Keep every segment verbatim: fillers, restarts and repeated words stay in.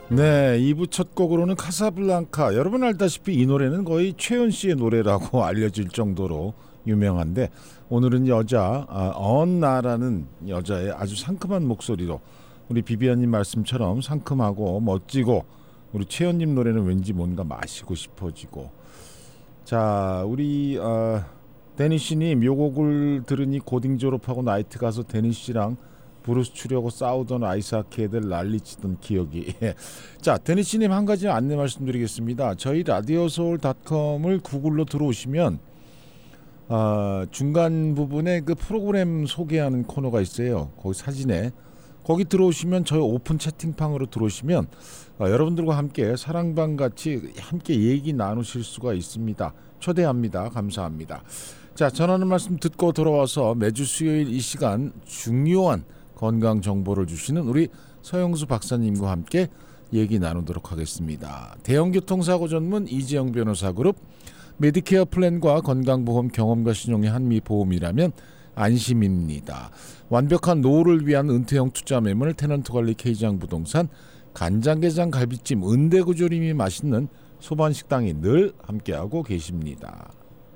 네, 이 부 첫 곡으로는 카사블랑카. 여러분 알다시피 이 노래는 거의 최연 씨의 노래라고 알려질 정도로 유명한데, 오늘은 여자 아, 언나라는 여자의 아주 상큼한 목소리로 우리 비비안님 말씀처럼 상큼하고 멋지고, 우리 최연님 노래는 왠지 뭔가 마시고 싶어지고. 자, 우리 어, 데니씨님, 요 곡을 들으니 고딩 졸업하고 나이트 가서 데니씨랑 브루스 추려고 싸우던 아이스하키 애들 난리치던 기억이. 자, 데니씨님 한 가지 안내 말씀드리겠습니다. 저희 라디오서울 닷컴을 구글로 들어오시면 어, 중간 부분에 그 프로그램 소개하는 코너가 있어요. 거기 사진에 거기 들어오시면 저희 오픈 채팅방으로 들어오시면 어, 여러분들과 함께 사랑방같이 함께 얘기 나누실 수가 있습니다. 초대합니다. 감사합니다. 자, 전하는 말씀 듣고 돌아와서 매주 수요일 이 시간 중요한 건강 정보를 주시는 우리 서영수 박사님과 함께 얘기 나누도록 하겠습니다. 대형교통사고 전문 이재영 변호사 그룹, 메디케어 플랜과 건강보험 경험과 신용의 한미보험이라면 안심입니다. 완벽한 노후를 위한 은퇴형 투자 매물 테넌트관리 K장 부동산, 간장게장 갈비찜 은대구조림이 맛있는 소반식당이 늘 함께하고 계십니다.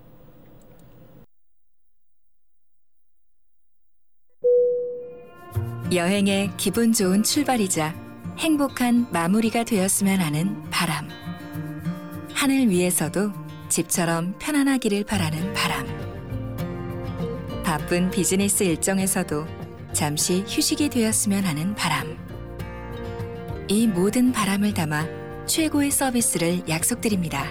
여행의 기분 좋은 출발이자 행복한 마무리가 되었으면 하는 바람. 하늘 위에서도 집처럼 편안하기를 바라는 바람. 바쁜 비즈니스 일정에서도 잠시 휴식이 되었으면 하는 바람. 이 모든 바람을 담아 최고의 서비스를 약속드립니다.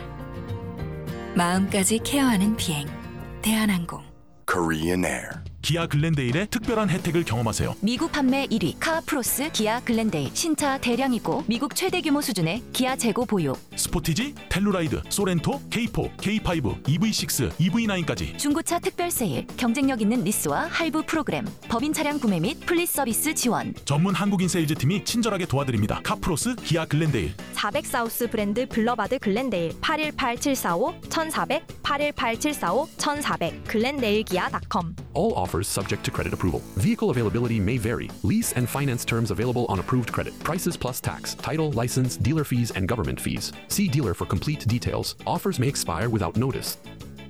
마음까지 케어하는 비행, 대한항공. Korean Air. 기아 글렌데일의 특별한 혜택을 경험하세요. 미국 판매 일 위 카프로스 기아 글렌데일. 신차 대량이고 미국 최대 규모 수준의 기아 재고 보유. 스포티지, 텔루라이드, 소렌토, 케이포, 케이파이브, 이브이식스, 이브이나인까지 중고차 특별 세일, 경쟁력 있는 리스와 할부 프로그램, 법인 차량 구매 및 플리스 서비스 지원. 전문 한국인 세일즈팀이 친절하게 도와드립니다. 카프로스 기아 글렌데일. 사백 사우스 브랜드 블러바드 글렌데일. 팔일팔칠사오 천사백 팔일팔칠사오 천사백 글렌데일 기아 닷컴. All offers subject to credit approval. Vehicle availability may vary. Lease and finance terms available on approved credit. Prices plus tax, title, license, dealer fees, and government fees. See dealer for complete details. Offers may expire without notice.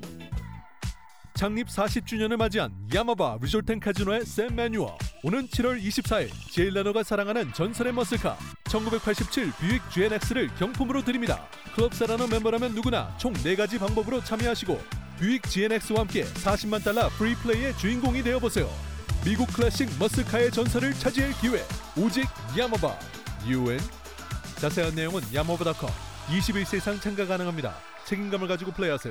창립 사십 주년을 맞이한 야마바 리조트앤카지노의 샘 매뉴어. 오는 칠월 이십사일 제일 나노가 사랑하는 전설의 머슬카 천구백팔십칠 뷰익 지엔엑스를 경품으로 드립니다. 클럽 사라노 멤버라면 누구나 총 네 가지 방법으로 참여하시고 뷰익 지엔엑스와 함께 사십만 달러 프리플레이의 주인공이 되어보세요. 미국 클래식 머슬카의 전설을 차지할 기회, 오직 야마바. 유엔. 자세한 내용은 야마바 닷컴. 이십일 세 이상 참가 가능합니다. 책임감을 가지고 플레이하세요.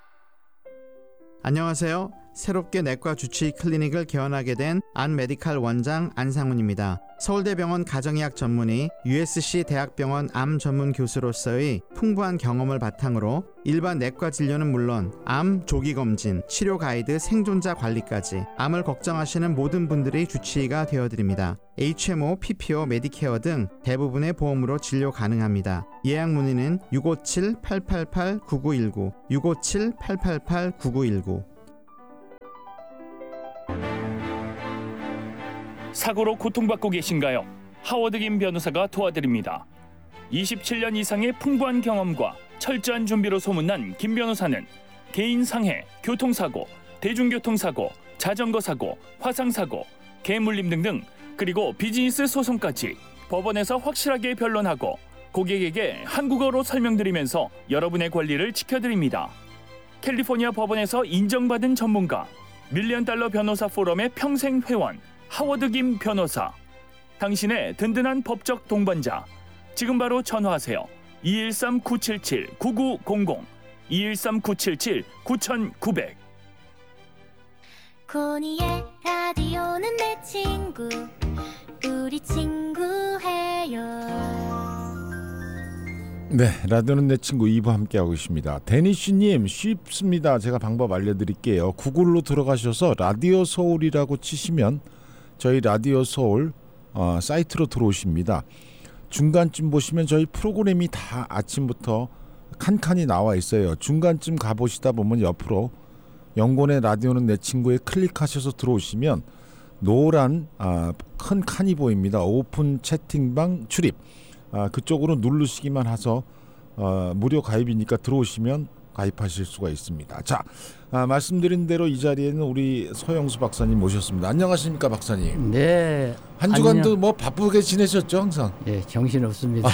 안녕하세요. 새롭게 내과 주치의 클리닉을 개원하게 된 안메디칼 원장 안상훈입니다. 서울대병원 가정의학 전문의, 유에스씨 대학병원 암 전문 교수로서의 풍부한 경험을 바탕으로 일반 내과 진료는 물론 암 조기검진, 치료 가이드, 생존자 관리까지 암을 걱정하시는 모든 분들의 주치의가 되어드립니다. 에이치엠오, 피피오, 메디케어 등 대부분의 보험으로 진료 가능합니다. 예약 문의는 육오칠 팔팔팔 구구일구, 육오칠 팔팔팔 구구일구. 사고로 고통받고 계신가요? 하워드 김 변호사가 도와드립니다. 이십칠 년 이상의 풍부한 경험과 철저한 준비로 소문난 김 변호사는 개인 상해, 교통사고, 대중교통사고, 자전거사고, 화상사고, 개물림 등등, 그리고 비즈니스 소송까지 법원에서 확실하게 변론하고 고객에게 한국어로 설명드리면서 여러분의 권리를 지켜드립니다. 캘리포니아 법원에서 인정받은 전문가, 밀리언 달러 변호사 포럼의 평생 회원, 하워드 김 변호사. 당신의 든든한 법적 동반자. 지금 바로 전화하세요. 이일삼 구칠칠 구구공공, 이일삼 구칠칠 구구공공. 코니의 라디오는 내 친구, 우리 친구해요. 네, 라디오는 내 친구 이 부 함께하고 있습니다. 데니씨님, 쉽습니다. 제가 방법 알려드릴게요. 구글로 들어가셔서 라디오 서울이라고 치시면 저희 라디오 서울 어, 사이트로 들어오십니다. 중간쯤 보시면 저희 프로그램이 다 아침부터 칸칸이 나와 있어요. 중간쯤 가보시다 보면 옆으로 영곤의 라디오는 내 친구에 클릭하셔서 들어오시면 노란 아, 큰 칸이 보입니다. 오픈 채팅방 출입. 아, 그쪽으로 누르시기만 해서 어, 무료 가입이니까 들어오시면 가입하실 수가 있습니다. 자, 아, 말씀드린 대로 이 자리에는 우리 서영수 박사님 모셨습니다. 안녕하십니까 박사님? 네. 한 주간도 안녕. 뭐 바쁘게 지내셨죠 항상? 예, 정신 없습니다.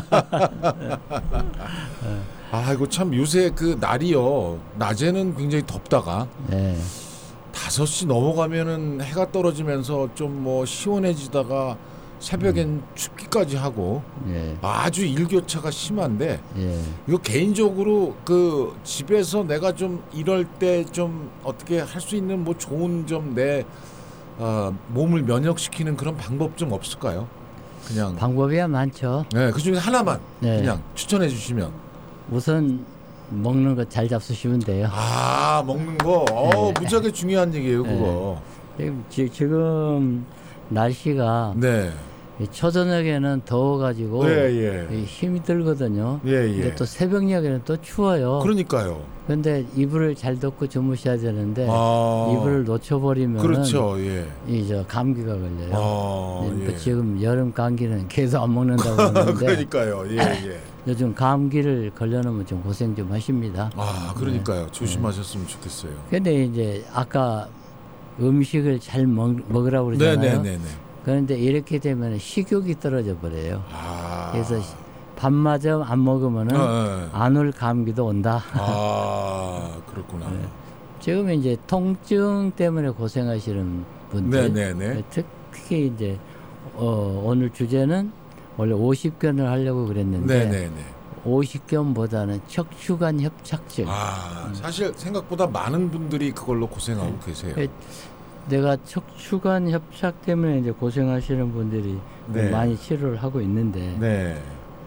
아이고 참 요새 그 날이요. 낮에는 굉장히 덥다가 네. 다섯 시 넘어가면은 해가 떨어지면서 좀 뭐 시원해지다가 새벽엔 음. 춥기까지 하고 예. 아주 일교차가 심한데 예. 이거 개인적으로 그 집에서 내가 좀 이럴 때 좀 어떻게 할 수 있는 뭐 좋은 좀 내 어, 몸을 면역시키는 그런 방법 좀 없을까요? 그냥 방법이야 많죠. 네, 그 중에 하나만 네. 그냥 추천해 주시면. 우선 먹는 거 잘 잡수시면 돼요. 아, 먹는 거 어, 네. 무지하게 중요한 얘기예요, 그거. 네. 지금, 지금 날씨가 네. 초저녁에는 더워가지고 예, 예. 힘이 들거든요. 예, 예. 근데 또 새벽녘에는 또 추워요. 그러니까요. 근데 이불을 잘 덮고 주무셔야 되는데 아. 이불을 놓쳐버리면 그렇죠, 예. 이저 감기가 걸려요. 아, 네, 예. 지금 여름 감기는 계속 안 먹는다고 하는데 그러니까요, 예, 예. 요즘 감기를 걸려놓으면 좀 고생 좀 하십니다. 아, 그러니까요. 네. 조심하셨으면 네. 좋겠어요. 근데 이제 아까 음식을 잘 먹, 먹으라고 그러잖아요. 네네네네. 그런데 이렇게 되면 식욕이 떨어져 버려요. 아. 그래서 밥마저 안 먹으면은 아, 네. 안 올 감기도 온다. 아, 그렇구나. 네. 지금 이제 통증 때문에 고생하시는 분들, 네네네. 특히 이제 어, 오늘 주제는 원래 오십 견을 하려고 그랬는데 네네네. 오십 견보다는 척추관 협착증. 아, 사실 생각보다 많은 분들이 그걸로 고생하고 네. 계세요. 내가 척추관 협착 때문에 이제 고생하시는 분들이 네. 많이 치료를 하고 있는데 네.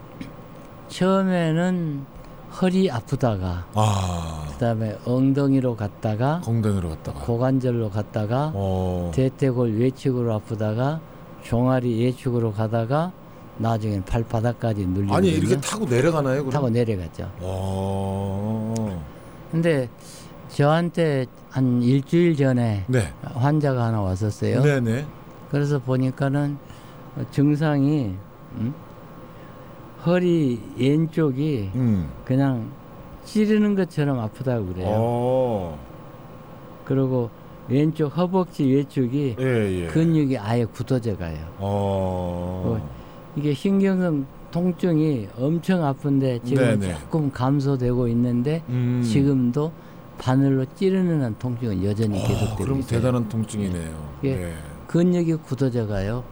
처음에는 허리 아프다가 아. 그다음에 엉덩이로 갔다가 엉덩이로 갔다가 고관절로 갔다가 어. 대퇴골 외측으로 아프다가 종아리 예측으로 가다가 나중엔 발바닥까지 눌리거든요. 아니 이렇게 타고 내려가나요? 그럼? 타고 내려갔죠. 어. 근데 저한테 한 일주일 전에 네. 환자가 하나 왔었어요. 네네. 그래서 보니까는 증상이 음? 허리 왼쪽이 음. 그냥 찌르는 것처럼 아프다고 그래요. 어. 그리고 왼쪽 허벅지 외쪽이 예, 예. 근육이 아예 굳어져 가요. 어. 이게 신경성 통증이 엄청 아픈데 지금 네네. 조금 감소되고 있는데 음. 지금도 바늘로 찌르는 한 통증은 여전히 어, 계속되고 그럼 있어요. 대단한 통증이네요. 예. 네. 근육이 굳어져 가요.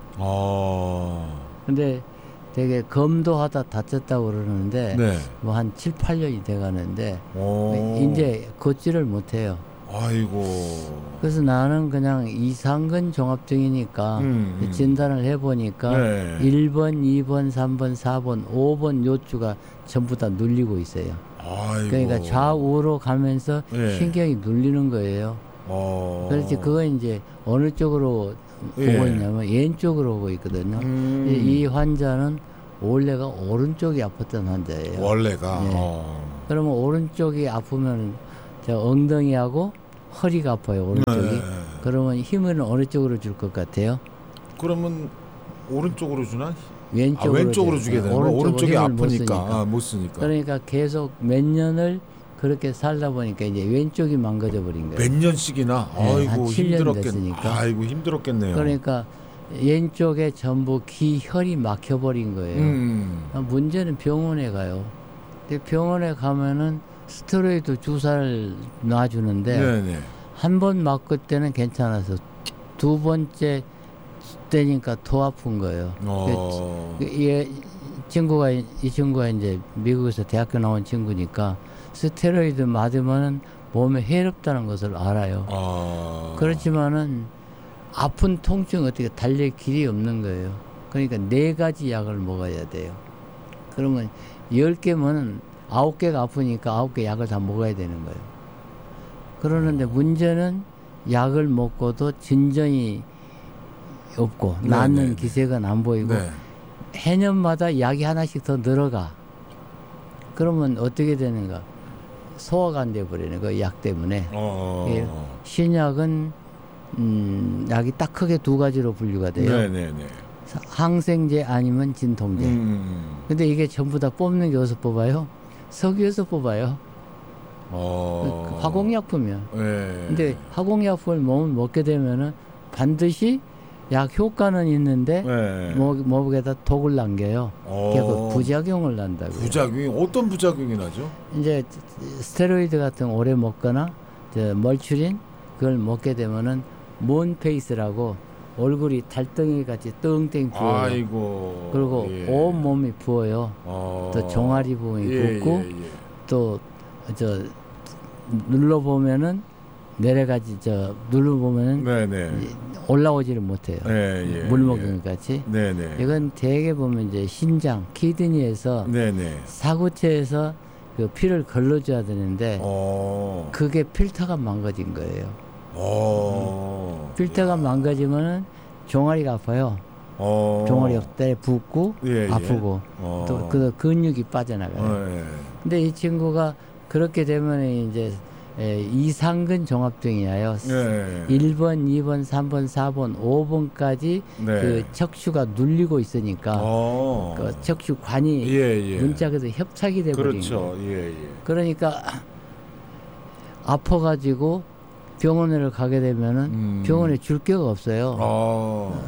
어. 근데 되게 검도하다 다쳤다고 그러는데 네. 뭐 한 칠, 팔 년이 돼 가는데 오. 이제 걷지를 못해요. 아이고. 그래서 나는 그냥 이상근 종합증이니까 음, 음. 진단을 해보니까 네. 일 번, 이 번, 삼 번, 사 번, 오 번 요추가 전부 다 눌리고 있어요. 아이고. 그러니까 좌우로 가면서 네. 신경이 눌리는 거예요. 어. 그래서 그거 이제 어느 쪽으로 예. 보고 있냐면 왼쪽으로 보고 있거든요. 음. 이 환자는 원래가 오른쪽이 아팠던 환자예요. 원래가. 네. 어. 그러면 오른쪽이 아프면 저 엉덩이하고 허리가 아파요. 오른쪽이. 네. 그러면 힘은 어느 쪽으로 줄 것 같아요? 그러면 오른쪽으로 주나? 왼쪽으로, 아, 왼쪽으로 줘요. 주게 되는 거. 오른쪽으로 오른쪽이 힘을 못 아프니까 쓰니까. 아, 못 쓰니까. 그러니까 계속 몇 년을 그렇게 살다 보니까 이제 왼쪽이 망가져 버린 거예요. 몇 년씩이나. 네, 아이고 한 칠 년 힘들었겠. 됐으니까. 아이고 힘들었겠네요. 그러니까 왼쪽에 전부 기 혈이 막혀 버린 거예요. 음. 문제는 병원에 가요. 근데 병원에 가면은 스테로이드 주사를 놔주는데 네네. 한 번 맞을 때는 괜찮아서 두 번째 때니까 더 아픈 거예요. 어. 그, 이 친구가 이 친구가 이제 미국에서 대학교 나온 친구니까 스테로이드 맞으면은 몸에 해롭다는 것을 알아요. 아. 그렇지만은 아픈 통증 어떻게 달랠 길이 없는 거예요. 그러니까 네 가지 약을 먹어야 돼요. 그러면 열 개면 아홉 개가 아프니까 아홉 개 약을 다 먹어야 되는 거예요. 그러는데 문제는 약을 먹고도 진전이 없고 네, 낫는 네, 기색은 안 보이고 네. 해년마다 약이 하나씩 더 늘어가. 그러면 어떻게 되는가? 소화가 안 돼 버리는 거 약 때문에. 어. 예, 신약은 음, 약이 딱 크게 두 가지로 분류가 돼요. 네네네. 항생제 아니면 진통제. 음. 근데 이게 전부 다 뽑는 게 어디서 뽑아요? 석유에서 뽑아요. 어. 그 화공약품이야. 네. 근데 화공약품을 몸을 먹게 되면은 반드시 약 효과는 있는데 네. 목, 목에다 독을 남겨요. 어. 그래서 부작용을 난다고요. 부작용이 어떤 부작용이 나죠? 이제 스테로이드 같은 거 오래 먹거나 저 멀추린 그걸 먹게 되면은 몬페이스라고 얼굴이 달덩이 같이 뚱땡 부어요. 아이고. 그리고 예. 온 몸이 부어요. 어. 또 종아리 부분이 예, 붓고 예, 예. 또 저 눌러 보면은 내려가지 저 눌러 보면은 네네. 올라오지를 못해요. 네, 예, 물 먹는 것 같이. 네네. 이건 대개 보면 이제 신장, 키드니에서 네네. 사구체에서 그 피를 걸러줘야 되는데 어. 그게 필터가 망가진 거예요. 어. 필터가 망가지면은 종아리가 아파요. 어. 종아리 옆에 붓고 예, 예. 아프고 어. 또 그 근육이 빠져나가요. 어, 예. 근데 이 친구가 그렇게 되면 이제 에, 이상근 종합병이에요. 예. 일 번, 이 번, 삼 번, 사 번, 오 번까지 네. 그 척추가 눌리고 있으니까 어. 그 척추관이 예, 예. 문짝에서 협착이 돼버린 그렇죠. 거예요. 예, 예. 그러니까 아파가지고 병원을 가게 되면은 음. 병원에 줄 게가 없어요. 어.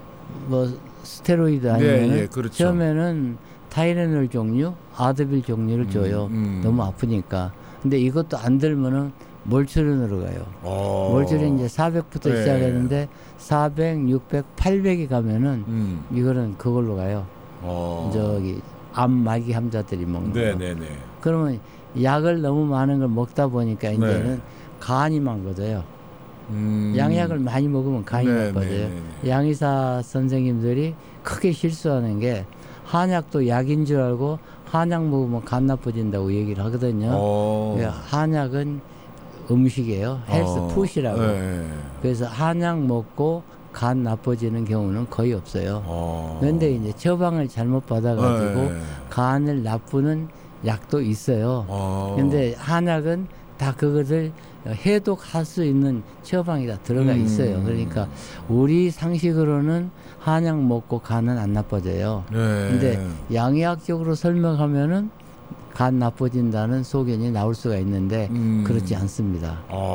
뭐 스테로이드 아니면은 네, 예, 그렇죠. 처음에는 타이레놀 종류, 아드빌 종류를 음, 줘요. 음. 너무 아프니까. 근데 이것도 안 들면은 몰추린으로 가요. 어. 몰추린 이제 사백부터 네. 시작했는데 사백, 육백, 팔백이 가면은 음. 이거는 그걸로 가요. 어. 저기 암 말기 환자들이 먹는 네, 거. 네, 네. 그러면 약을 너무 많은 걸 먹다 보니까 이제는 네. 간이 망가져요. 음. 양약을 많이 먹으면 간이 네, 나빠져요. 네, 네, 네. 양의사 선생님들이 크게 실수하는 게 한약도 약인 줄 알고 한약 먹으면 간 나빠진다고 얘기를 하거든요. 어. 한약은 음식이에요. 헬스 어. 푸시라고. 네. 그래서 한약 먹고 간 나빠지는 경우는 거의 없어요. 어. 그런데 이제 처방을 잘못 받아가지고 네. 간을 나쁘는 약도 있어요. 어. 근데 한약은 다 그것을 해독할 수 있는 처방이 다 들어가 음. 있어요. 그러니까 우리 상식으로는 한약 먹고 간은 안 나빠져요. 네. 근데 양의학적으로 설명하면은 간 나빠진다는 소견이 나올 수가 있는데 음. 그렇지 않습니다.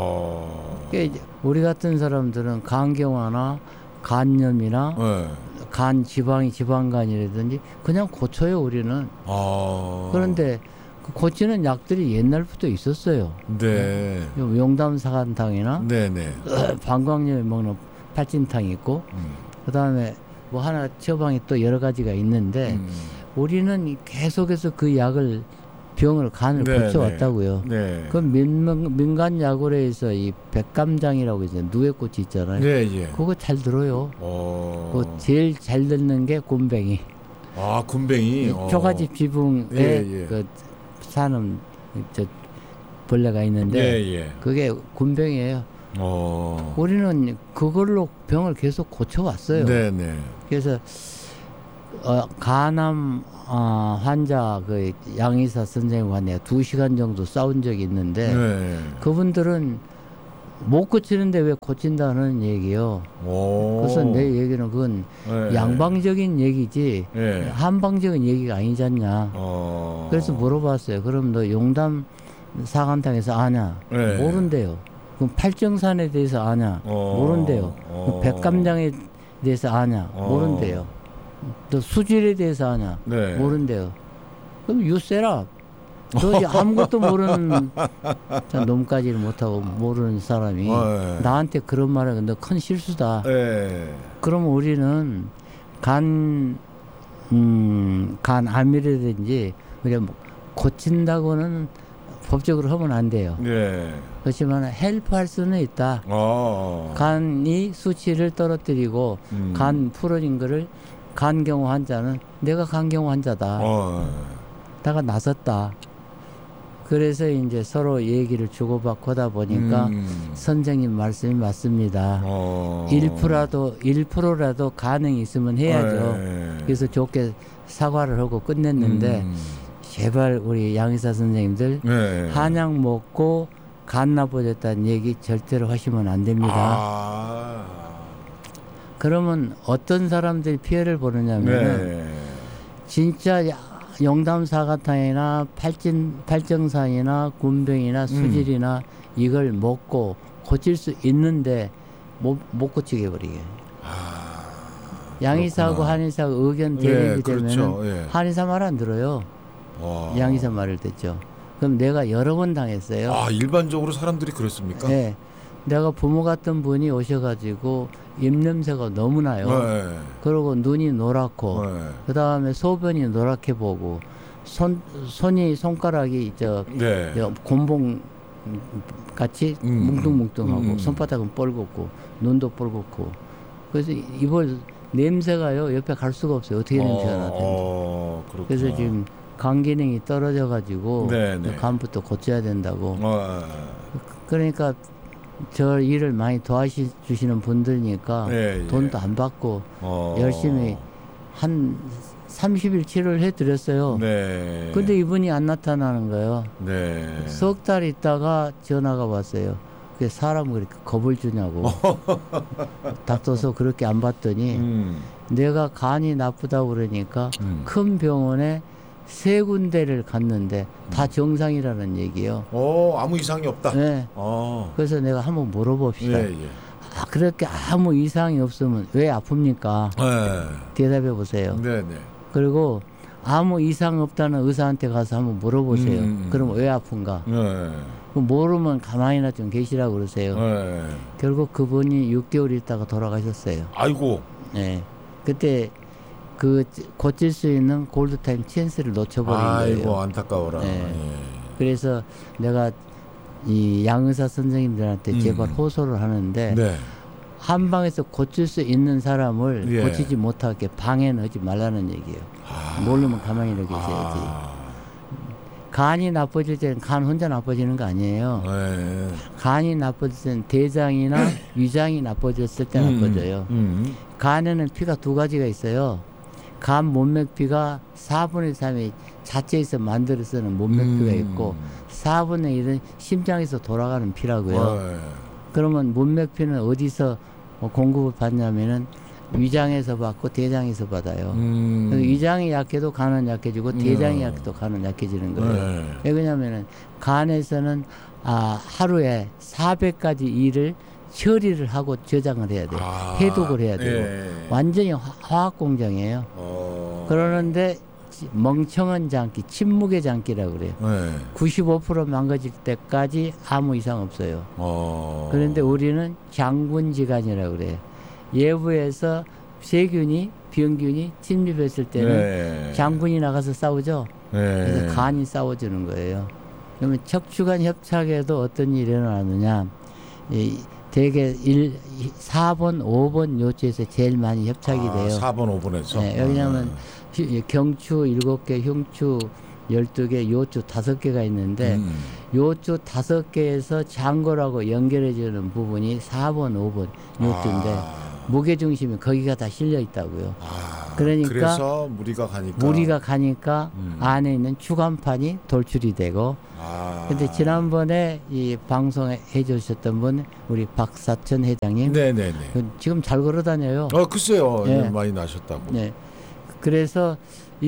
어. 그러니까 이제 우리 같은 사람들은 간경화나 간염이나 네. 간 지방이 지방간이라든지 그냥 고쳐요 우리는. 어. 그런데 그 고치는 약들이 옛날부터 있었어요. 네. 용담사간탕이나 네, 네. 방광염에 먹는 팔진탕이 있고 음. 그다음에 뭐 하나 처방이 또 여러 가지가 있는데 음. 우리는 계속해서 그 약을 병을 간을 네, 고쳐왔다고요. 네. 그 민간, 민간 약으로해서 이 백감장이라고 있어요. 누에꽃이 있잖아요. 네, 예. 그거 잘 들어요. 어. 그 제일 잘 듣는 게 곰뱅이. 아, 군뱅이. 어. 초가집 지붕에 예, 예. 그 사는 저 벌레가 있는데 예, 예. 그게 곰뱅이에요. 어. 우리는 그걸로 병을 계속 고쳐왔어요. 네, 네. 그래서 어, 간암 어, 환자 그 양의사 선생님과 내가 두 시간 정도 싸운 적이 있는데 네. 그분들은 못 고치는데 왜 고친다는 얘기요. 오. 그래서 내 얘기는 그건 네. 양방적인 얘기지 네. 한방적인 얘기가 아니잖냐. 어. 그래서 물어봤어요. 그럼 너 용담 사간탕에서 아냐? 네. 모른대요. 그럼 팔정산에 대해서 아냐? 어. 모른대요. 어. 그럼 백감장에 대해서 아냐? 어. 모른대요. 또 수질에 대해서 아냐? 네. 모른대요. 그럼 유세라. 너 이제 아무것도 모르는 참 놈까지를 못하고 모르는 사람이 네. 나한테 그런 말을 하면 너 큰 실수다. 네. 그럼 우리는 간, 음, 간암이라든지 우리가 뭐 고친다고는 법적으로 하면 안 돼요. 네. 그렇지만 헬프할 수는 있다. 어. 간이 수치를 떨어뜨리고 음. 간 풀어진 거를 간경화 환자는 내가 간경화 환자다. 어. 다가 나섰다. 그래서 이제 서로 얘기를 주고받고 하다 보니까 음. 선생님 말씀이 맞습니다. 어. 일 퍼센트라도 일 퍼센트라도 가능이 있으면 해야죠. 네. 그래서 좋게 사과를 하고 끝냈는데 음. 제발 우리 양의사 선생님들 네. 한약 먹고 간 나빠졌다는 얘기 절대로 하시면 안 됩니다. 아. 그러면 어떤 사람들이 피해를 보느냐면 네. 진짜 야- 영담 사과탕이나 팔진, 팔정산이나 군병이나 수질이나 이걸 먹고 고칠 수 있는데 못, 못 고치게 해버리게. 양의사하고 그렇구나. 한의사하고 의견 예, 대립이 그렇죠. 되면 예. 한의사 말 안 들어요. 와. 양의사 말을 듣죠. 그럼 내가 여러 번 당했어요. 아, 일반적으로 사람들이 그랬습니까? 네. 내가 부모 같은 분이 오셔가지고 입냄새가 너무 나요. 네. 그리고 눈이 노랗고 네. 그 다음에 소변이 노랗게 보고 손 손이 손가락이 저, 네. 저 곤봉 같이 음. 뭉뚱뭉뚱하고 음. 손바닥은 뻘겋고 눈도 뻘겋고 그래서 이걸 냄새가요 옆에 갈 수가 없어요. 어떻게 냄새가 어, 나든지. 어, 그렇구나. 그래서 지금 간 기능이 떨어져 가지고 네, 네. 간부터 고쳐야 된다고. 어, 그러니까 저 일을 많이 도와주시는 분들이니까 예, 예. 돈도 안 받고 어. 열심히 한 삼십 일 치료를 해드렸어요. 네. 근데 이분이 안 나타나는 거예요. 네. 석 달 있다가 전화가 왔어요. 그게 사람을 그렇게 겁을 주냐고. 닥터서 그렇게 안 봤더니 음. 내가 간이 나쁘다고 그러니까 음. 큰 병원에 세 군데를 갔는데 다 정상이라는 얘기예요. 어, 아무 이상이 없다. 네. 어. 그래서 내가 한번 물어봅시다. 예, 예. 아, 그렇게 아무 이상이 없으면 왜 아픕니까? 네. 대답해 보세요. 네, 네. 그리고 아무 이상 없다는 의사한테 가서 한번 물어보세요. 음. 그럼 왜 아픈가? 네. 모르면 가만히나 좀 계시라고 그러세요. 네. 결국 그분이 육 개월 있다가 돌아가셨어요. 아이고. 네. 그때 그 고칠 수 있는 골드타임 찬스를 놓쳐버린 아이고, 거예요. 안타까워라. 네. 예. 그래서 내가 이 양의사 선생님들한테 음. 제발 호소를 하는데 네. 한 방에서 고칠 수 있는 사람을 예. 고치지 못하게 방해 넣지 말라는 얘기예요. 아. 모르면 가만히 이렇게 계셔야지. 아. 간이 나빠질 때는 간 혼자 나빠지는 거 아니에요. 네. 간이 나빠질 때는 대장이나 위장이 나빠졌을 때 음, 나빠져요. 음. 간에는 피가 두 가지가 있어요. 간 문맥피가 사분의 삼이 자체에서 만들어 쓰는 문맥피가 음. 있고 사분의 일은 심장에서 돌아가는 피라고요. 네. 그러면 문맥피는 어디서 공급을 받냐면은 위장에서 받고 대장에서 받아요. 음. 그래서 위장이 약해도 간은 약해지고 대장이 음. 약해도 간은 약해지는 거예요. 네. 왜 그러냐면은 간에서는 아, 하루에 사백 가지 일을 처리를 하고 저장을 해야 돼요. 아. 해독을 해야 되고 예. 완전히 화, 화학 공장이에요. 어. 그러는데 지- 멍청한 장기, 침묵의 장기라고 그래요. 네. 구십오 퍼센트 망가질 때까지 아무 이상 없어요. 어. 그런데 우리는 장군지간이라고 그래요. 예부에서 세균이 병균이 침입했을 때는 네. 장군이 나가서 싸우죠. 네. 그래서 간이 싸워주는 거예요. 그러면 척추간 협착에도 어떤 일이 일어나느냐. 이 대개 일, 사 번, 오 번 요추에서 제일 많이 협착이 아, 돼요. 사 번, 오 번에서. 네, 왜냐하면 휴- 경추 일곱 개, 흉추 열두 개, 요추 다섯 개가 있는데 음. 요추 다섯 개에서 장골하고 연결해주는 부분이 사 번, 오 번 요추인데 아. 무게중심이 거기가 다 실려 있다고요. 아, 그러니까 그래서 무리가 가니까. 무리가 가니까 음. 안에 있는 추간판이 돌출이 되고 아. 근데 지난번에 이 방송에 해주셨던 분 우리 박사천 회장님 네네네. 그 지금 잘 걸어다녀요. 어, 글쎄요. 예. 많이 나셨다고. 네. 그래서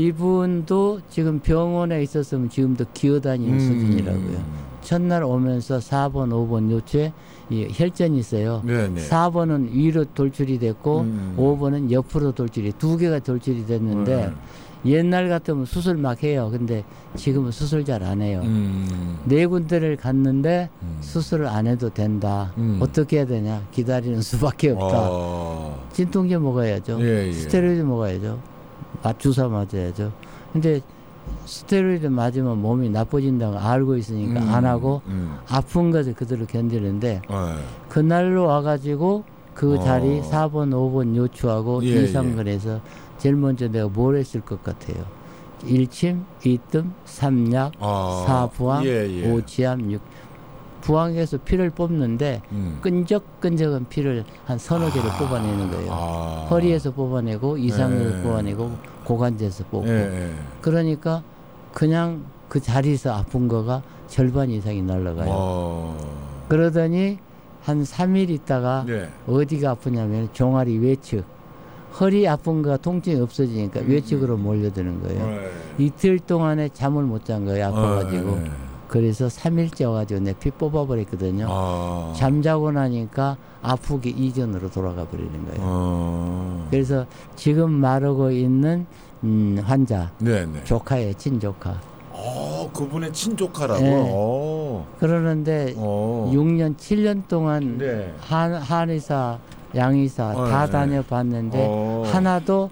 이분도 지금 병원에 있었으면 지금도 기어다니는 음. 수준이라고요. 첫날 오면서 사 번, 오 번 요추에 이 혈전이 있어요. 네네. 사 번은 위로 돌출이 됐고 음. 오 번은 옆으로 돌출이 두 개가 돌출이 됐는데 네. 옛날 같으면 수술 막 해요. 근데 지금은 수술 잘 안 해요. 음. 네 군데를 갔는데 음. 수술을 안 해도 된다. 음. 어떻게 해야 되냐? 기다리는 수밖에 없다. 어. 진통제 먹어야죠. 예, 예. 스테로이드 먹어야죠. 아, 주사 맞아야죠. 근데 스테로이드 맞으면 몸이 나빠진다고 알고 있으니까 음. 안 하고 음. 아픈 것을 그대로 견디는데 네. 그날로 와가지고 그 어. 자리 사 번, 오 번 요추하고 예, 이상을 해서 제일 먼저 내가 뭘 했을 것 같아요. 일침, 이뜸, 삼약, 아. 사부항, 예, 예. 오지암, 육. 부항에서 피를 뽑는데 음. 끈적끈적한 피를 한 서너 개를 아. 뽑아내는 거예요. 아. 허리에서 뽑아내고 이상을 예. 뽑아내고 고관제에서 뽑고. 예, 예. 그러니까 그냥 그 자리에서 아픈 거가 절반 이상이 날라가요. 어. 그러더니 한 삼 일 있다가 네. 어디가 아프냐면 종아리 외측. 허리 아픈 거 통증이 없어지니까 음, 외측으로 음. 몰려드는 거예요. 네. 이틀 동안에 잠을 못 잔 거예요. 아파가지고. 네. 그래서 삼 일째 와가지고 내 피 뽑아버렸거든요. 아. 잠자고 나니까 아프게 이전으로 돌아가 버리는 거예요. 어. 그래서 지금 말하고 있는 음, 환자 네네. 조카예요. 친조카. 어, 그분의 친조카라고. 네. 어. 그러는데 어. 육 년, 칠 년 동안 네. 한, 한의사, 양의사 어, 다 네. 다녀봤는데 어. 하나도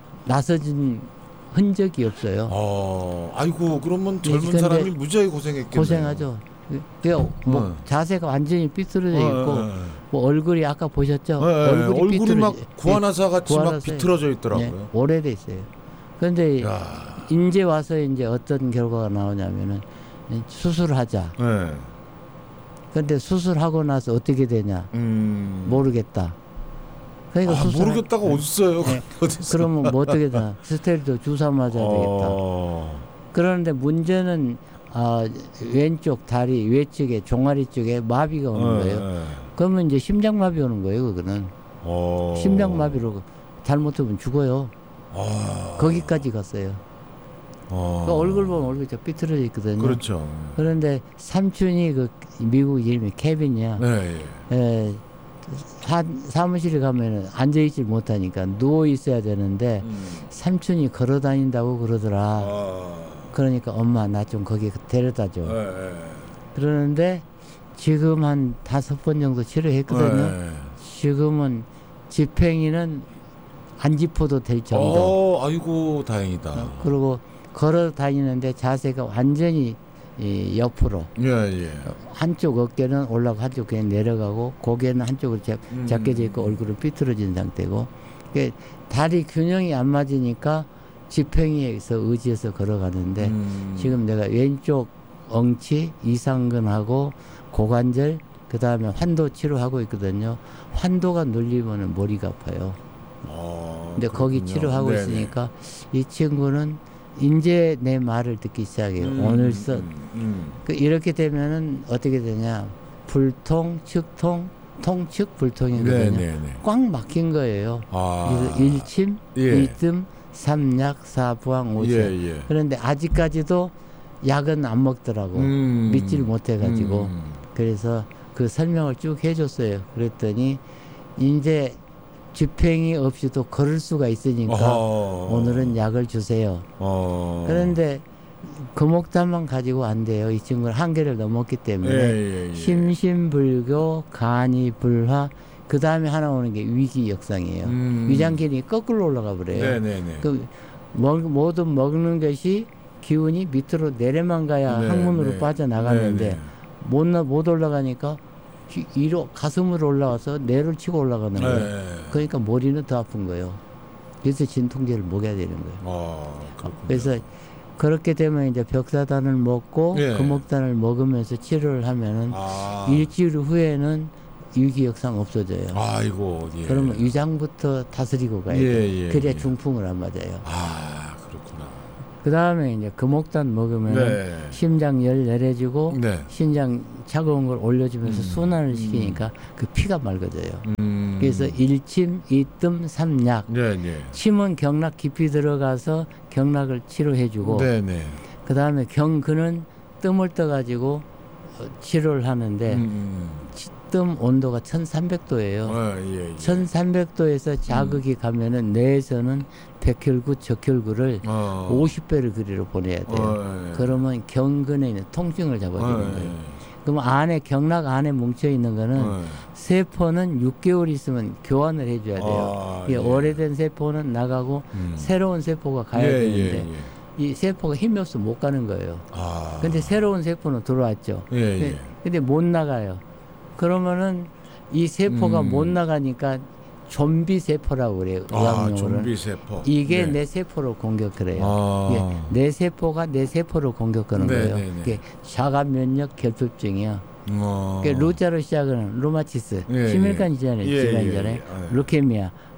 나서진 흔적이 없어요. 어. 아이고, 그러면 젊은 근데 사람이 무지하게 고생했겠네요. 고생하죠. 그 뭐 어. 자세가 완전히 삐뚤어져 어, 있고 어, 어. 뭐 얼굴이 아까 보셨죠? 네, 얼굴이, 얼굴이 삐뚤어져- 막 구하나사 같이 막 구하나사에- 비틀어져 있더라고요. 네, 오래돼 있어요. 그런데 야. 이제 와서 이제 어떤 결과가 나오냐면은 수술하자. 네. 근데 수술하고 나서 어떻게 되냐? 음. 모르겠다. 그러니까 아, 수술하- 모르겠다가 네. 어딨어요? 네. 어딨어? 그러면 뭐 어떻게 되나? 스테로이드 주사 맞아야 되겠다. 어. 그런데 문제는 아, 왼쪽 다리 외측에 종아리 쪽에 마비가 오는 네, 거예요. 네. 그러면 이제 심장마비 오는 거예요. 그거는 어. 심장마비로 잘못하면 죽어요. 아. 거기까지 갔어요. 어. 그 얼굴 보면 얼굴이 좀 삐뚤어져 있거든요. 그렇죠. 그런데 삼촌이 그 미국 이름이 케빈이야. 네. 예. 에, 사, 사무실에 가면은 앉아있질 못하니까 누워 있어야 되는데 음. 삼촌이 걸어 다닌다고 그러더라. 아. 그러니까 엄마 나 좀 거기 데려다 줘. 네, 네. 그러는데 지금 한 다섯 번 정도 치료했거든요. 네. 지금은 집행이는 안 짚어도 될 정도. 어, 아이고 다행이다. 그리고 걸어 다니는데 자세가 완전히 이 옆으로. 예, 예. 한쪽 어깨는 올라가고 한쪽 그냥 내려가고 고개는 한쪽으로 잡, 음. 잡혀져 있고 얼굴은 삐뚤어진 상태고. 그러니까 다리 균형이 안 맞으니까 지팽이에서 의지해서 걸어가는데 음. 지금 내가 왼쪽 엉치 이상근하고 고관절 그 다음에 환도 치료하고 있거든요. 환도가 눌리면 머리가 아파요. 어, 근데 거기 그렇군요. 치료하고 네네. 있으니까 이 친구는 이제 내 말을 듣기 시작해요. 음, 오늘 써 음, 음. 그 이렇게 되면은 어떻게 되냐? 불통, 측통, 통측 불통이거든요. 네네네. 꽉 막힌 거예요. 아. 그래서 일침, 예. 이뜸, 삼약, 사부항, 오체. 예, 예. 그런데 아직까지도 약은 안 먹더라고. 음. 믿질 못해가지고. 음. 그래서 그 설명을 쭉 해줬어요. 그랬더니 이제 집행이 없이도 걸을 수가 있으니까 어허. 오늘은 약을 주세요. 어. 그런데 금옥단만 가지고 안 돼요. 이 친구는 한계를 넘었기 때문에 예, 예, 예. 심신불교, 간이불화, 그 다음에 하나 오는 게 위기역상이에요. 음. 위장기능이 거꾸로 올라가 버려요. 네네네. 그 먹, 모든 먹는 것이 기운이 밑으로 내려만 가야 네, 항문으로 네. 빠져나가는데 네, 네. 못, 나- 못 올라가니까 기- 위로 가슴으로 올라와서 뇌를 치고 올라가는 거예요. 네. 그러니까 머리는 더 아픈 거예요. 그래서 진통제를 먹여야 되는 거예요. 아, 그렇군요. 그래서 그렇게 되면 이제 벽사단을 먹고 예. 금옥단을 먹으면서 치료를 하면은 아. 일주일 후에는 위기역상 없어져요. 아이고, 예. 그러면 위장부터 다스리고 가야 예, 돼요. 예, 그래야 예. 중풍을 안 맞아요. 아, 그렇구나. 그 다음에 이제 금옥단 먹으면 네. 심장 열 내려주고 네. 심장 차가운 걸 올려주면서 음. 순환을 시키니까 그 피가 맑아져요. 음. 그래서 일침, 이뜸, 삼약. 네, 네. 침은 경락 깊이 들어가서 경락을 치료해주고 네, 네. 그 다음에 경근은 뜸을 떠가지고 어, 치료를 하는데 음. 뜸 온도가 천삼백 도예요. 아, 예, 예. 천삼백 도에서 자극이 가면은 뇌에서는 백혈구, 적혈구를 어. 오십 배를 그리로 보내야 돼요. 어, 예. 그러면 경근에 있는 통증을 잡아주는 어, 거예요. 예. 그럼 안에 경락 안에 뭉쳐 있는 거는 어. 세포는 육 개월 있으면 교환을 해줘야 돼요. 아, 이게 예. 오래된 세포는 나가고 음. 새로운 세포가 가야 예, 되는데 예, 예. 이 세포가 힘이 없어 못 가는 거예요. 아. 근데 새로운 세포는 들어왔죠. 예, 예. 근데, 근데 못 나가요. 그러면은 이 세포가 음. 못 나가니까 좀비 세포라고 그래요. 아, 의학용어로는. 좀비 세포. 이게 네. 내 세포를 공격을 해요. 아. 이게 내 세포가 내 세포를 공격하는 네, 거예요. 네, 네. 이게 자가 면역 결핍증이야. 어. 그러니까 루자로 시작하는 루마티스, 예, 심혈관 질환 예, 예, 질환이잖아요. 예, 예. 루케미아,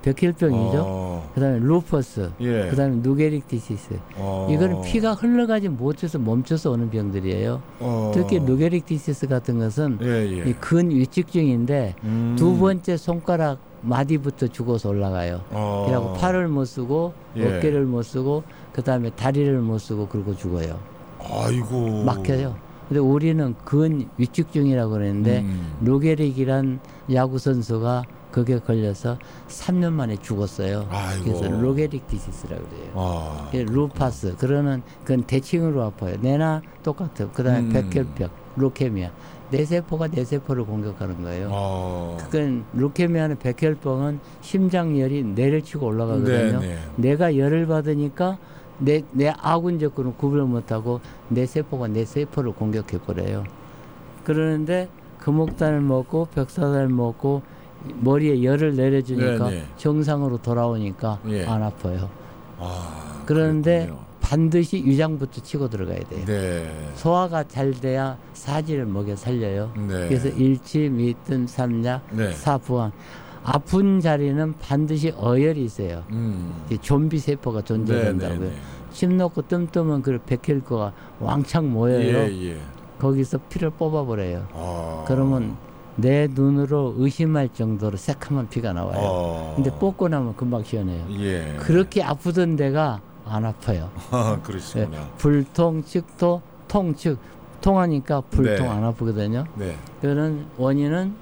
백혈병이죠. 어. 그다음에 루퍼스, 예. 그다음에 누게릭 디시스. 어. 이거는 피가 흘러가지 못해서 멈춰서 오는 병들이에요. 어. 특히 누게릭 디시스 같은 것은 예, 예. 이 근위축증인데 음. 두 번째 손가락 마디부터 죽어서 올라가요. 어. 그래갖고 팔을 못 쓰고 예. 어깨를 못 쓰고 그다음에 다리를 못 쓰고 그러고 죽어요. 아이고. 막혀요. 근데 우리는 근위축증이라고 그러는데 음. 루게릭이란 야구 선수가 그게 걸려서 삼 년 만에 죽었어요. 아이고. 그래서 루게릭 디시스라고 그래요. 아. 루파스 그러는 그건 대칭으로 아파요. 내나 똑같아요. 그다음에 음. 백혈병, 루케미아. 뇌세포가 뇌세포를 공격하는 거예요. 어. 그건 루케미아는 백혈병은 심장열이 뇌를 치고 올라가거든요. 네, 네. 내가 열을 받으니까 내, 내 아군 적군을 구별 못하고 내 세포가 내 세포를 공격해 버려요. 그러는데 금옥단을 먹고 벽사단을 먹고 머리에 열을 내려주니까 네, 네. 정상으로 돌아오니까 예. 안 아파요. 아, 그런데 그랬군요. 반드시 위장부터 치고 들어가야 돼요. 네. 소화가 잘 돼야 사지를 먹여 살려요. 네. 그래서 일침, 이뜸, 삼약, 네. 사부항. 아픈 자리는 반드시 어혈이 있어요. 음. 이제 좀비 세포가 존재한다고요. 네, 네, 네. 침 놓고 뜸뜨면 그 백혈구가 왕창 모여요. 예, 예. 거기서 피를 뽑아버려요. 아. 그러면 내 눈으로 의심할 정도로 새카만 피가 나와요. 어. 근데 뽑고 나면 금방 시원해요. 예. 그렇게 아프던 데가 안 아파요. 아, 그러시구나. 네, 불통, 측도, 통측. 통하니까 불통 네. 안 아프거든요. 네. 그런 원인은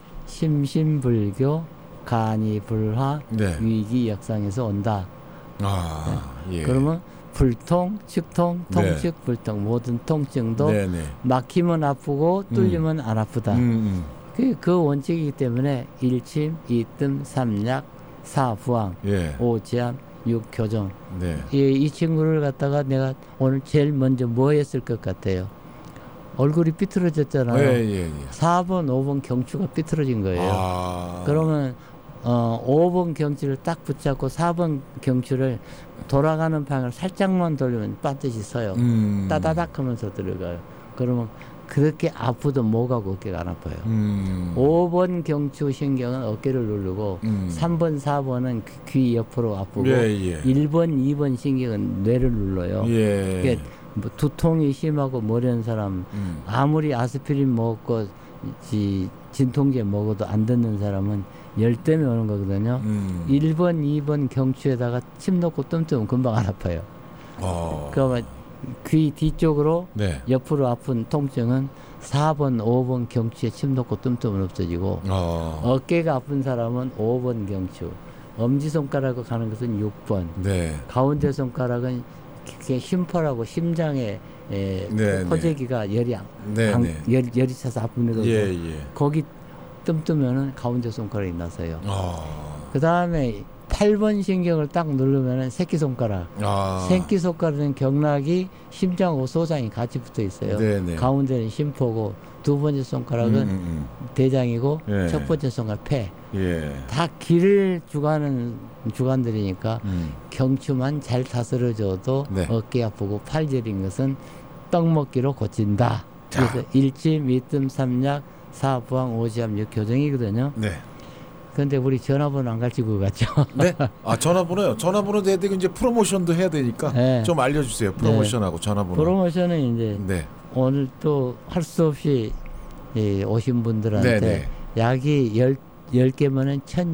심신불교, 간이불화, 네. 위기역상에서 온다. 아, 예. 그러면 불통, 측통, 통측, 네. 불통 모든 통증도 네, 네. 막히면 아프고 뚫리면 안 아프다. 음, 음. 그, 그 원칙이기 때문에 일침, 이뜸, 삼약, 사부항, 예. 오지암, 육교정. 네. 이, 이 친구를 갖다가 내가 오늘 제일 먼저 뭐 했을 것 같아요? 얼굴이 삐뚤어졌잖아요. 예, 예, 예. 사 번, 오 번 경추가 삐뚤어진 거예요. 아. 그러면 어, 오 번 경추를 딱 붙잡고 사 번 경추를 돌아가는 방향을 살짝만 돌리면 반드시 서요. 음. 따다닥 하면서 들어가요. 그러면 그렇게 아프도 목하고 어깨가 안 아파요. 음. 오 번 경추 신경은 어깨를 누르고 음. 삼 번, 사 번은 귀 옆으로 아프고 예, 예. 일 번, 이 번 신경은 뇌를 눌러요. 예. 그러니까 뭐 두통이 심하고 머리한 사람 음. 아무리 아스피린 먹고 지, 진통제 먹어도 안 듣는 사람은 열 때문에 오는 거거든요. 음. 일 번, 이 번 경추에다가 침 놓고 뜸뜨면 금방 안 아파요. 어. 그러면 귀 뒤쪽으로 네. 옆으로 아픈 통증은 사 번, 오 번 경추에 침 놓고 뜸뜨면 없어지고 어. 어깨가 아픈 사람은 오 번 경추, 엄지손가락으로 가는 것은 육 번, 네. 가운데 손가락은 그게 심포라고 심장에 에, 네, 포재기가 열이 안, 네, 안- 네. 열, 열이 차서 아픈 거고 예, 예. 거기 뜸뜨면은 가운데 손가락이 나서요. 아. 그 다음에 팔 번 신경을 딱 누르면은 새끼손가락. 아. 새끼손가락은 경락이 심장하고 소장이 같이 붙어 있어요. 네네. 가운데는 심포고 두 번째 손가락은 음, 음, 대장이고 예. 첫 번째 손가락 폐. 예. 다 기를 주관하는 주관들이니까 음. 경추만 잘 다스려줘도 네. 어깨 아프고 팔 저린 것은 떡 먹기로 고친다. 자. 그래서 일침, 이뜸, 삼약, 사부항, 오지암, 육교정이거든요. 네. 근데 우리 전화번호 안 가르치고 갔죠. 네. 아, 전화번호요. 전화번호 돼야 되고 이제 프로모션도 해야 되니까 네. 좀 알려 주세요. 프로모션하고 전화번호. 프로모션은 이제 네. 오늘 또 할 수 없이 이 오신 분들한테 네, 네. 약이 열, 열 개면은 천